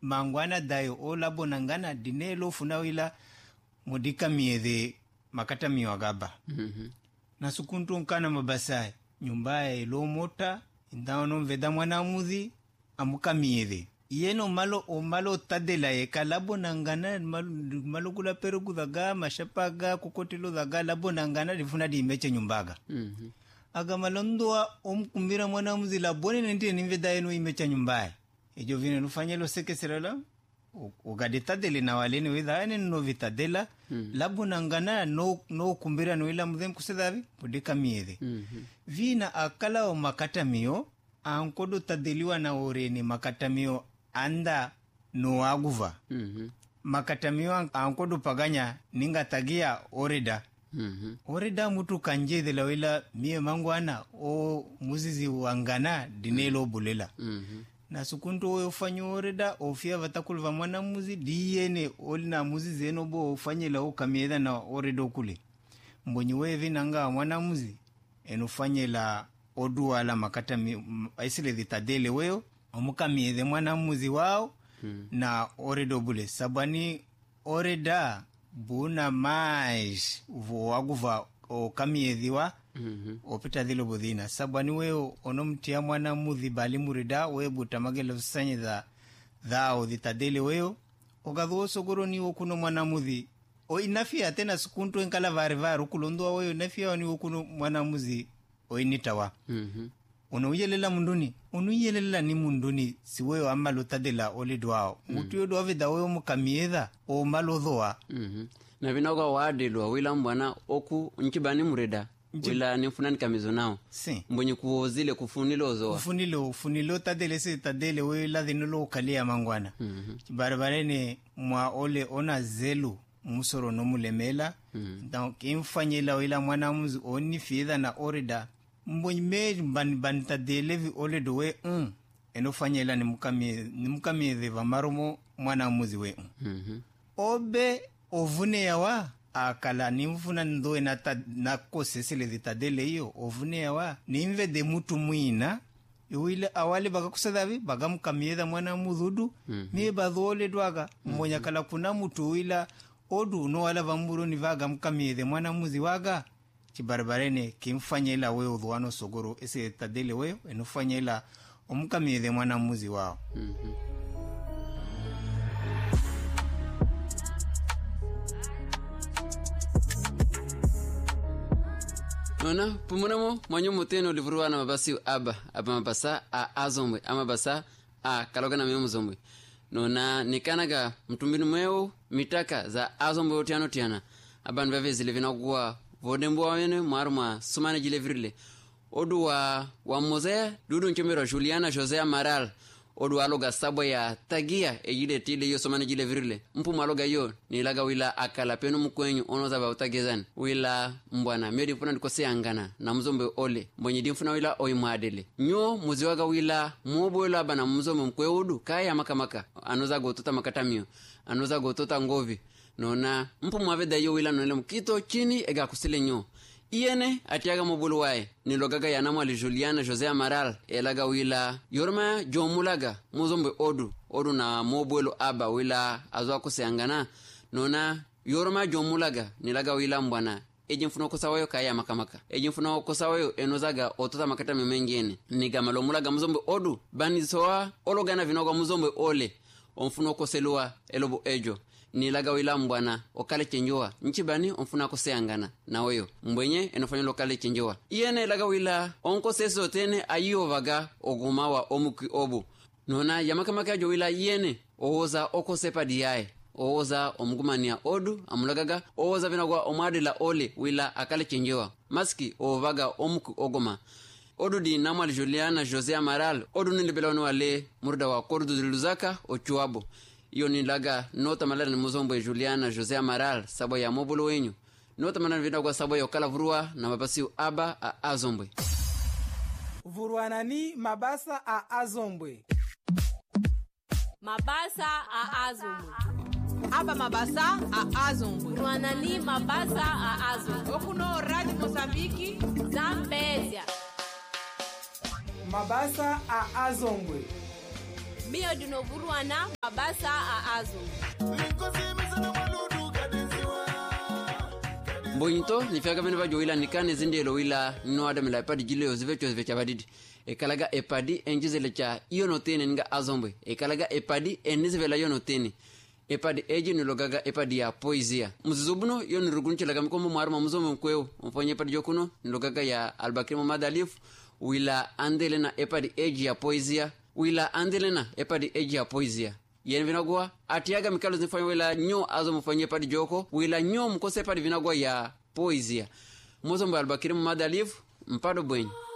mangwana dayo o labo nangana dinelo funawila mudika miedhe makata miwagaba. Na sukuntu nkana mabasai nyumbaye ilo mota indano mveda mwana muzi amuka miedhe. Yeno malo tadela eka labo nangana malo kula perugu daga mashapaga kokotilo daga labo nangana difuna di meche nyumbaga. Aga malondoa omkumbira mwana muzi labone nende nimveda yeno imecha nyumbaye. Ejo vine nufanyelo seke serala ugadetadele na walene weza ane no vitadela labo nangana no kumbira no ila mudhem kusedavi podeka miedhe. Vina akala o makata mio ankodo tadeliwa na oreni makata mio anda no aguva. Makata mio ankodo paganya ninga tagia oreda. Oreda mutu kanjede la wila mie mangwana o muzizi wangana dinelo bulela. Na sukunto ufanyo oreda ofia vatakulu va mwana muzi diyene olina muzizi enobo ufanye la ukamieda na oredo kule. Mbonyi wevi nanga mwana muzi enufanye la odua la makata aisile ditadele weo omukamiede mwana muzi wao na oredo bule. Sabani oreda buna mais uvo waguva o kamiedhiwa opita dhilo budhina. Sabani weo onomtia mwana muzi bali murida weo butamagele usanye dhao dhitadele weo ogadhuo sogoro ni okuno mwana muzi o inafia tena sukuntu enkala varivaru kulondua weo inafia wani okuno mwana muzi o initawa. Unuyelela munduni unuyelela ni munduni si weo amalo tadela olidwao mutu yodo avida weo mukamiedha o malodhoa. Na vinoga waadilwa wila mbwana oku nchibani murida wila nifunani kamizo nao mbonye kuozile kufunilo zoa kufunilo tadele se tadele wila dhinolo ukalia mangwana. Barabarene mwa ole ona zelu musoro no mulemela kimfanyela wila mwana muzi oni fiedha na orida mbonye meji banitadele vi ole dowe enofanyela ni mukamiedhe vamaromo mwana muzi obe ovune yawa akala nimfuna ndoe na kosesele ditadele iyo ovune yawa nimve de mutu mwina yuile awali baga kusadavi baga mukamiedha mwana mudhudu mie badhole dwaga mmonya kala kuna mutu wila odu no wala vamburu ni vaga mukamiedhe mwana muzi waga chibarabarene kimfanyela weo udhuano sogoro ese tadele weo enufanyela omukamiedhe mwana muzi wao. Nona pumunamo mwanyo muteno livruwa na mabasi aba mabasa a azombwe amabasa a kaloga na miomu zombwe. Nona nikanaga mtumbinu mweo mitaka za azombwe otiano tiana abanu vave zilevina kuwa vodembu wawene maruma sumane jilevirile odu wa mozea dudu nchomero Juliana José Amaral odu aloga sabo ya tagia ejile tile yo somane jile virile mpu maloga yo nilaga wila akala penu mkwenyu onoza ba utagezani wila mbwana medi funa ndikose angana na mzombe ole mbonye dimfuna wila oimwadele nyo muziwaga wila mwoboela bana mzombe mkweudu kaya makamaka anoza gotota makatamio anoza gotota ngovi nona mpu mwaveda yo wila nole mkito chini ega kusile nyo Iene atiaga mobulu wae nilogaga ya namwali Juliana José Amaral elaga wila yorma jomulaga muzombe odu na mobuelo aba wila azwa kuseangana nona yorma jomulaga nilaga wila mbwana ejimfuno kosawayo kaya makamaka ejimfuno kosawayo enozaga otota makata memengene niga malomulaga muzombe odu banisoa ologana vinoga muzombe ole omfuno koselua elobo ejo nilaga wila mbwana okale chenjoa nchibani omfuna koseangana na weyo mbwenye enofanya lokale chenjoa iene laga wila onko seso tene ayo vaga ogumawa omuki obu nona yamakamaka jo wila iene oza okosepa diae oza omgumania odu amulagaga oza vinagwa omadila ole wila akale chenjoa maski ovaga omuki ogoma odu di namwali Juliana José Amaral odu nilibelawani wale murda wa kordu diluzaka ochuabo iyo nilaga nota malala ni muzombe Juliana José Amaral sabo ya mobulu wenyu nota malala vina kwa sabo ya okala vurua na mabasi aba a azombwe vuruanani mabasa a azombwe mabasa a azombwe aba mabasa a azombwe vuruanani mabasa a azombwe okuno Radio Mozambique Zambezia mabasa a azombwe Mio dinovuruana mabasa a Azombwe. Mbonyito ni fiaga bene bajo ila nikane zindelo wila no adam la epadi jile ozivecho badidi ekalaga epadi enjizele cha iyo notene nga Azombwe ekalaga epadi enizevela yo notene epadi eji nilogaga epadi ya poesia muzizubuno yo nirugunchelaga mkombo mwarma muzomo mkweo mfonye epadi jokuno nilogaga ya Albakiri Mamada Alif wila andelena epadi eji ya poesia wila andelena epadi eji ya poesia yen vinagwa atiaga mikalo zifanya wila nyo azo mfanye padi joko wila nyo mkose padi vinagwa ya poesia Mozombo Albakiri Mamada Alif mpado bwenye